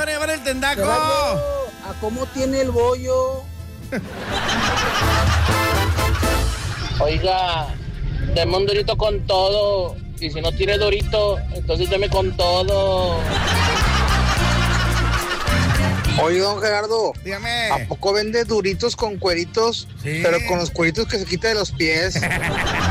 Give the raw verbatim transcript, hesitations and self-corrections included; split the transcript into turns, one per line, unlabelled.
van a llevar el tendaco?
Gerardo, ¿a cómo tiene el bollo?
Oiga, deme un dorito con todo. Y si no tiene dorito, entonces deme con todo.
Oye, don Gerardo,
Dígame.
¿a poco vende duritos con cueritos?
Sí.
Pero con los cueritos que se quita de los pies.